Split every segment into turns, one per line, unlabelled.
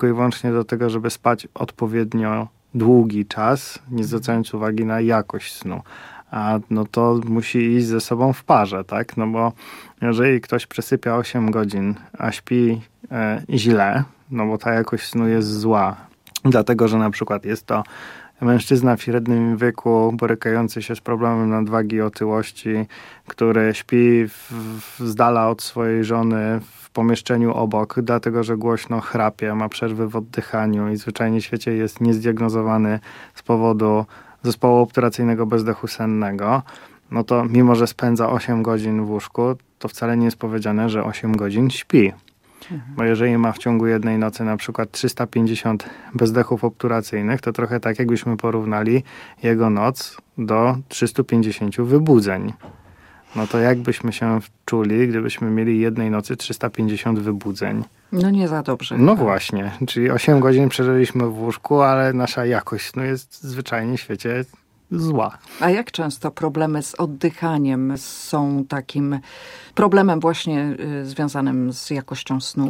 tylko i wyłącznie do tego, żeby spać odpowiednio długi czas, nie zwracając uwagi na jakość snu. A no to musi iść ze sobą w parze, tak? No bo jeżeli ktoś przesypia 8 godzin, a śpi źle, no bo ta jakość snu jest zła, dlatego że na przykład jest to mężczyzna w średnim wieku borykający się z problemem nadwagi i otyłości, który śpi z dala od swojej żony w pomieszczeniu obok, dlatego że głośno chrapie, ma przerwy w oddychaniu i zwyczajnie w świecie jest niezdiagnozowany z powodu zespołu obturacyjnego bezdechu sennego, no to mimo, że spędza 8 godzin w łóżku, to wcale nie jest powiedziane, że 8 godzin śpi. Bo jeżeli ma w ciągu jednej nocy na przykład 350 bezdechów obturacyjnych, to trochę tak jakbyśmy porównali jego noc do 350 wybudzeń. No to jak byśmy się czuli, gdybyśmy mieli jednej nocy 350 wybudzeń?
No nie za dobrze.
No właśnie, czyli 8 godzin przeżyliśmy w łóżku, ale nasza jakość snu jest zwyczajnie w świecie zła.
A jak często problemy z oddychaniem są takim problemem właśnie związanym z jakością snu?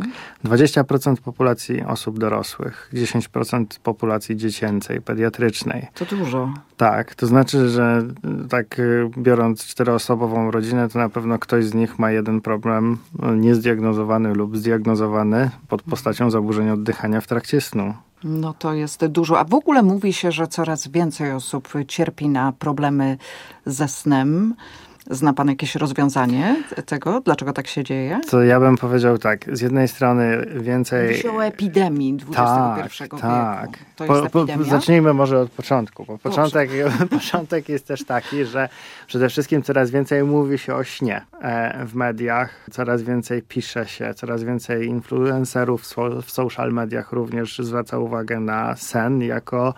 20% populacji osób dorosłych, 10% populacji dziecięcej, pediatrycznej.
To dużo.
Tak, to znaczy, że tak biorąc 4-osobową rodzinę, to na pewno ktoś z nich ma jeden problem niezdiagnozowany lub zdiagnozowany pod postacią zaburzeń oddychania w trakcie snu.
No to jest dużo. A w ogóle mówi się, że coraz więcej osób cierpi na problemy ze snem. Zna pan jakieś rozwiązanie tego? Dlaczego tak się dzieje?
To ja bym powiedział tak. Z jednej strony więcej...
Mówi się o epidemii XXI wieku. To jest epidemia?
Zacznijmy może od początku. Bo początek jest też taki, że przede wszystkim coraz więcej mówi się o śnie w mediach. Coraz więcej pisze się, coraz więcej influencerów w social mediach również zwraca uwagę na sen jako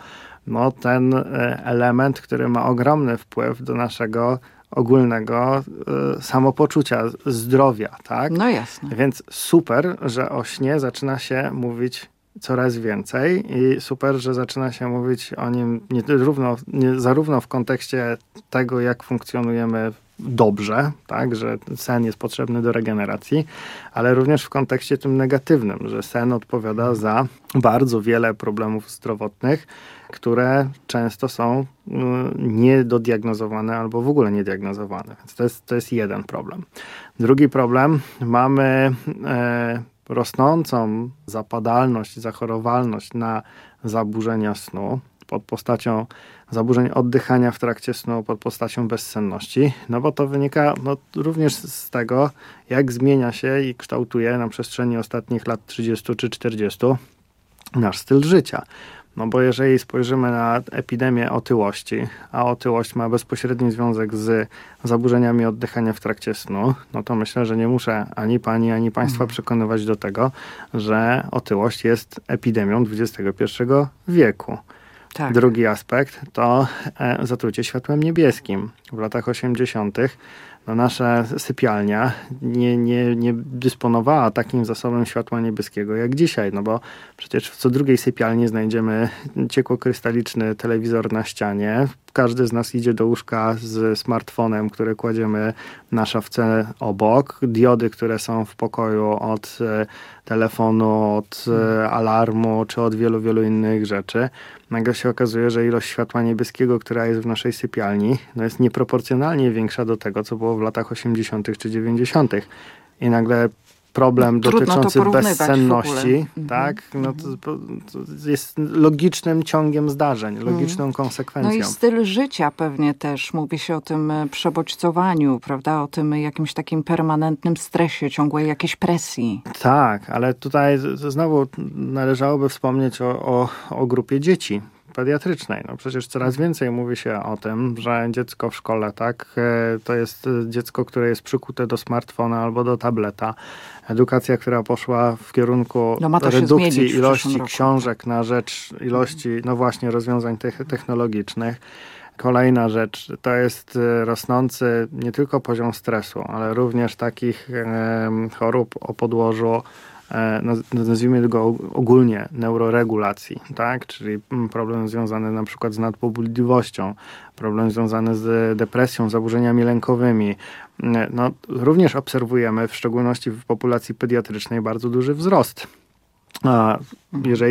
ten element, który ma ogromny wpływ do naszego ogólnego samopoczucia, zdrowia, tak?
No jasne.
Więc super, że o śnie zaczyna się mówić coraz więcej i super, że zaczyna się mówić o nim zarówno w kontekście tego, jak funkcjonujemy dobrze, tak, że sen jest potrzebny do regeneracji, ale również w kontekście tym negatywnym, że sen odpowiada za bardzo wiele problemów zdrowotnych, które często są niedodiagnozowane albo w ogóle niediagnozowane. Więc to jest jeden problem. Drugi problem, mamy rosnącą zapadalność i zachorowalność na zaburzenia snu pod postacią zaburzeń oddychania w trakcie snu, pod postacią bezsenności, no bo to wynika również z tego, jak zmienia się i kształtuje na przestrzeni ostatnich lat 30 czy 40 nasz styl życia. No bo jeżeli spojrzymy na epidemię otyłości, a otyłość ma bezpośredni związek z zaburzeniami oddychania w trakcie snu, no to myślę, że nie muszę ani pani, ani państwa przekonywać do tego, że otyłość jest epidemią XXI wieku.
Tak.
Drugi aspekt to zatrucie światłem niebieskim. W latach 80. nasza sypialnia nie dysponowała takim zasobem światła niebieskiego jak dzisiaj, no bo przecież w co drugiej sypialni znajdziemy ciekłokrystaliczny telewizor na ścianie. Każdy z nas idzie do łóżka z smartfonem, który kładziemy na szafce obok. Diody, które są w pokoju od telefonu, od alarmu, czy od wielu, wielu innych rzeczy. Nagle się okazuje, że ilość światła niebieskiego, która jest w naszej sypialni, jest nieproporcjonalnie większa do tego, co było w latach 80. czy 90. I nagle problem dotyczący bezsenności, tak, to jest logicznym ciągiem zdarzeń, logiczną konsekwencją.
No i styl życia pewnie też. Mówi się o tym przebodźcowaniu, prawda? O tym jakimś takim permanentnym stresie, ciągłej jakiejś presji.
Tak, ale tutaj znowu należałoby wspomnieć o grupie dzieci pediatrycznej. No przecież coraz więcej mówi się o tym, że dziecko w szkole, tak, to jest dziecko, które jest przykute do smartfona albo do tableta. Edukacja, która poszła w kierunku redukcji ilości książek na rzecz ilości, rozwiązań technologicznych. Kolejna rzecz to jest rosnący nie tylko poziom stresu, ale również takich chorób o podłożu, nazwijmy go ogólnie neuroregulacji, tak? Czyli problem związany na przykład z nadpobudliwością, problem związany z depresją, zaburzeniami lękowymi. Również obserwujemy, w szczególności w populacji pediatrycznej, bardzo duży wzrost A jeżeli